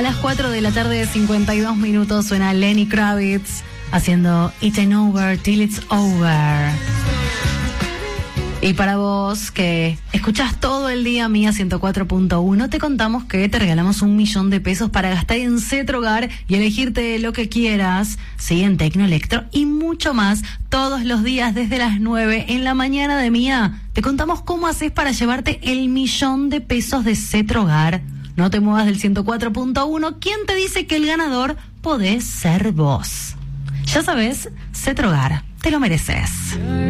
A las 4 de la tarde, 52 minutos, suena Lenny Kravitz haciendo It Ain't Over Till It's Over. Y para vos, que escuchás todo el día Mía 104.1, te contamos que te regalamos 1 millón de pesos para gastar en Cetrogar y elegirte lo que quieras, sí, en Tecnoelectro y mucho más, todos los días desde las 9 en la mañana de Mía. Te contamos cómo haces para llevarte el 1 millón de pesos de Cetrogar. No te muevas del 104.1, ¿quién te dice que el ganador podés ser vos? Ya sabes, Cetrogar, te lo mereces.